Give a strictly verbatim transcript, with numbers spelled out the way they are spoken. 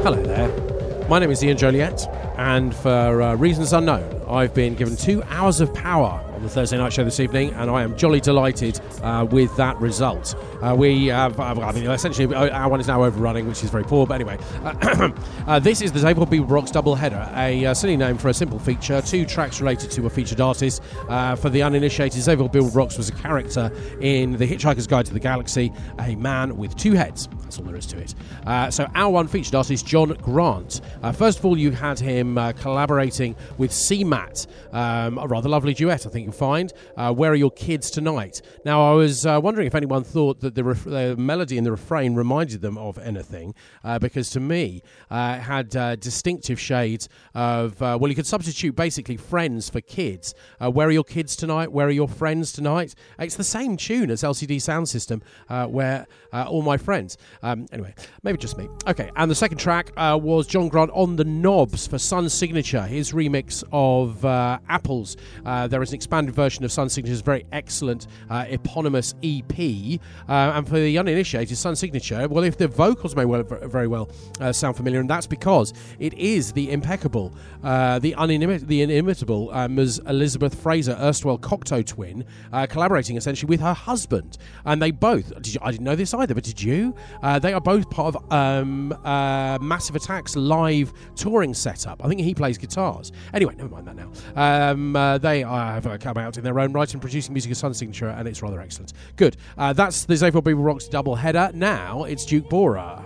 Hello there. My name is Ian Joliet, and for uh, reasons unknown, I've been given two hours of power on the Thursday night show this evening, and I am jolly delighted uh, with that result. Uh, we have, uh, I mean, essentially, our one is now overrunning, which is very poor, but anyway. Uh, uh, this is the Zabel Bieber Rocks double header, a uh, silly name for a simple feature, two tracks related to a featured artist. Uh, for the uninitiated, Zabel Bieber Rocks was a character in The Hitchhiker's Guide to the Galaxy, a man with two heads. That's all there is to it. Uh, so our one featured artist, John Grant. Uh, first of all, you had him uh, collaborating with C MAT, um, a rather lovely duet, I think you'll find. Uh, Where Are Your Kids Tonight? Now, I was uh, wondering if anyone thought that the, ref- the melody in the refrain reminded them of anything, uh, because to me, uh, it had uh, distinctive shades of, uh, well, you could substitute basically friends for kids. Uh, Where Are Your Kids Tonight? Where Are Your Friends Tonight? It's the same tune as L C D Sound System, uh, Where uh, All My Friends. Um, anyway, maybe just me. Okay, and the second track uh, was John Grant on the knobs for Sun Signature, his remix of uh, Apples. Uh, there is an expanded version of Sun Signature's very excellent uh, eponymous E P. Uh, and for the uninitiated, Sun Signature, well, if the vocals may well very well uh, sound familiar, and that's because it is the impeccable, uh, the, unimit- the inimitable uh, Miz Elizabeth Fraser, erstwhile Cocteau twin, uh, collaborating essentially with her husband. And they both, did you, I didn't know this either, but did you? Uh, they are both part of um, uh, Massive Attack's live touring setup. I think he plays guitars. Anyway, never mind that now. Um, uh, they have uh, come out in their own right and producing music of Sun Signature, and it's rather excellent. Good. Uh, that's the Zabel Bieber Rocks double header. Now it's Duke Bora.